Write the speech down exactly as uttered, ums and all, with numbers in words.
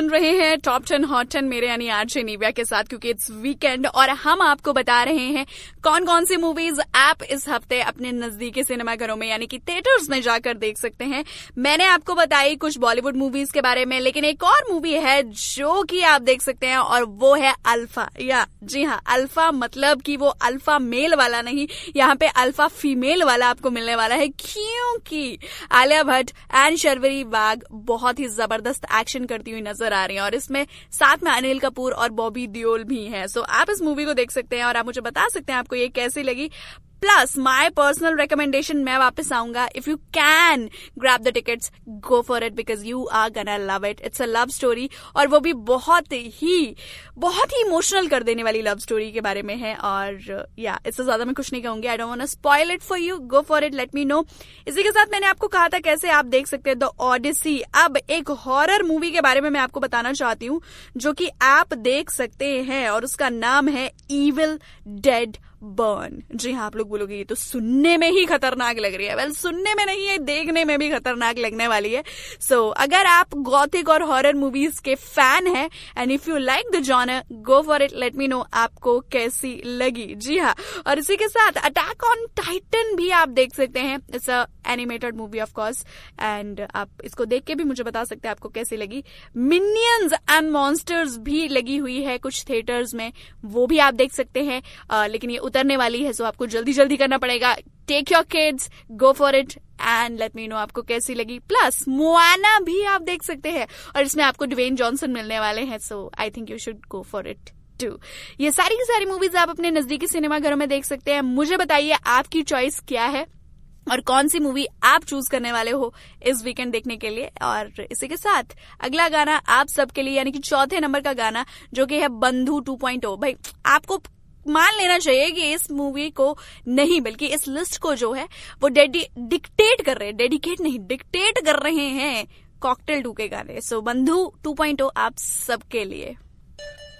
सुन रहे हैं top ten hot ten मेरे यानी आरजे निव्या के साथ, क्योंकि इट्स वीकेंड और हम आपको बता रहे हैं कौन कौन सी मूवीज आप इस हफ्ते अपने नजदीकी सिनेमाघरों में यानी कि थिएटर्स में जाकर देख सकते हैं। मैंने आपको बताई कुछ बॉलीवुड मूवीज के बारे में, लेकिन एक और मूवी है जो कि आप देख सकते हैं और वो है अल्फा। या जी हाँ, अल्फा मतलब कि वो अल्फा मेल वाला नहीं, यहाँ पे अल्फा फीमेल वाला आपको मिलने वाला है, क्योंकि आलिया भट्ट एंड शर्वरी बाग बहुत ही जबरदस्त एक्शन करती हुई नजर आ रही है और इसमें साथ में अनिल कपूर और बॉबी देओल भी हैं। सो आप इस मूवी को देख सकते हैं और आप मुझे बता सकते हैं आपको ये कैसी लगी। प्लस माय पर्सनल रिकमेंडेशन, मैं वापस आऊंगा। If you can grab the tickets, go for it because you are गना love it. It's a love story और वो भी बहुत ही बहुत ही इमोशनल कर देने वाली लव स्टोरी के बारे में है। और या इससे ज्यादा मैं कुछ नहीं कहूंगी। I don't want to spoil it for you. Go for it, let me know. इसी के साथ मैंने आपको कहा था कैसे आप देख सकते हैं द ऑडिसी। अब एक हॉरर मूवी के बारे में मैं आपको बताना चाहती हूँ जो कि आप देख सकते हैं और उसका नाम है इविल डेड बर्न। जी हाँ, आप लोग बोलोगे ये तो सुनने में ही खतरनाक लग रही है। वेल well, सुनने में नहीं है, देखने में भी खतरनाक लगने वाली है। सो so, अगर आप गॉथिक और हॉरर मूवीज के फैन हैं and if you like the genre, go for it. Let me know आपको कैसी लगी। जी हाँ, और इसी के साथ अटैक ऑन टाइटन भी आप देख सकते हैं। It's a animated movie of course and आप इसको देख के भी मुझे बता सकते हैं आपको कैसी लगी। मिनियंस एंड मॉन्स्टर्स भी लगी हुई है कुछ थिएटर्स में, वो भी आप देख सकते हैं। uh, लेकिन ये उतरने वाली है, सो आपको जल्दी जल्दी करना पड़ेगा। Take your kids, go for it and let me know आपको कैसी लगी। प्लस मोआना भी आप देख सकते हैं और इसमें आपको ड्वेन जॉनसन मिलने वाले हैं। सो I think you should go for it to. ये सारी की सारी मूवीज आप अपने नजदीकी सिनेमाघरों में देख सकते हैं। मुझे बताइए आपकी चॉइस क्या है और कौन सी मूवी आप चूज करने वाले हो इस वीकेंड देखने के लिए। और इसी के साथ अगला गाना आप सबके लिए यानी कि चौथे नंबर का गाना जो कि है बंधु टू पॉइंट ओ। भाई आपको मान लेना चाहिए कि इस मूवी को नहीं बल्कि इस लिस्ट को जो है वो डेडी डिक्टेट कर रहे हैं, डेडिकेट नहीं डिक्टेट कर रहे हैं कॉकटेल टू के गाने। सो बंधु टू पॉइंट ओ आप सबके लिए।